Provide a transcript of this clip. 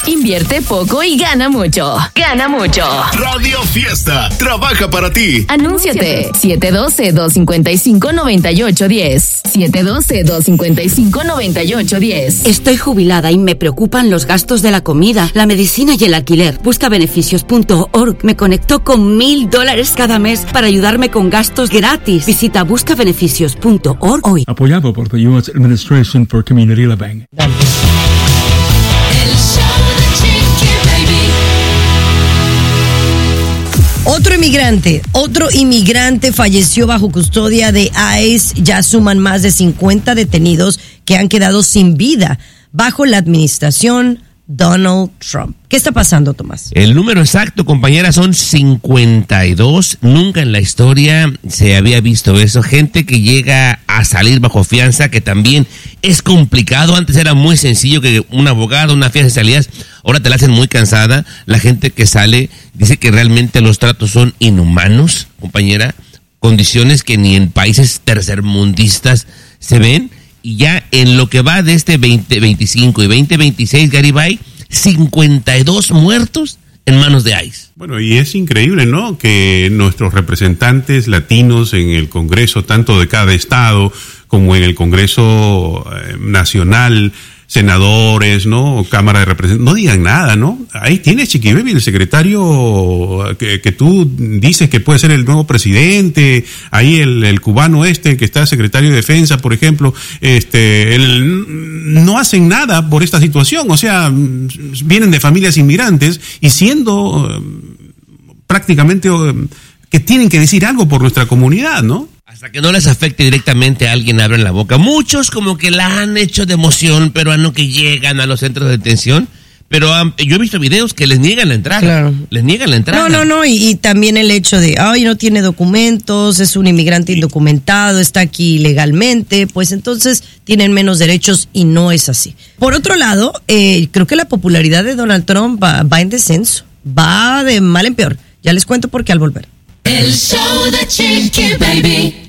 Invierte poco y gana mucho. Gana mucho. Radio Fiesta trabaja para ti. Anúnciate. 712-255-9810. 712-255-9810. Estoy jubilada y me preocupan los gastos de la comida, la medicina y el alquiler. Buscabeneficios.org me conectó con $1,000 cada mes para ayudarme con gastos gratis. Visita buscabeneficios.org hoy. Apoyado por the U.S. Administration for Community Living. Otro inmigrante falleció bajo custodia de ICE. Ya suman más de 50 detenidos que han quedado sin vida bajo la administración Donald Trump. ¿Qué está pasando, Tomás? El número exacto, compañera, son 52. Nunca en la historia se había visto eso. Gente que llega a salir bajo fianza, que también es complicado. Antes era muy sencillo que un abogado, una fianza salías. Ahora te la hacen muy cansada. La gente que sale dice que realmente los tratos son inhumanos, compañera. Condiciones que ni en países tercermundistas se ven. Y ya en lo que va de este 2025 y 2026, Garibay, 52 muertos en manos de ICE. Bueno, y es increíble, ¿no?, que nuestros representantes latinos en el Congreso, tanto de cada estado como en el Congreso nacional, senadores, ¿no?, Cámara de Representantes, no digan nada, ¿no? Ahí tienes, Chiqui Baby, el secretario que tú dices que puede ser el nuevo presidente, ahí el cubano que está secretario de Defensa, por ejemplo, no hacen nada por esta situación, o sea, vienen de familias inmigrantes y siendo prácticamente que tienen que decir algo por nuestra comunidad, ¿no? Hasta que no les afecte directamente a alguien, abren la boca. Muchos como que la han hecho de emoción, pero no que llegan a los centros de detención. Pero yo he visto videos que les niegan la entrada. Claro. Les niegan la entrada. No, y también el hecho de, no tiene documentos, es un inmigrante indocumentado, está aquí ilegalmente, pues entonces tienen menos derechos y no es así. Por otro lado, creo que la popularidad de Donald Trump va en descenso, va de mal en peor. Ya les cuento por qué al volver. El show de Chiqui Baby.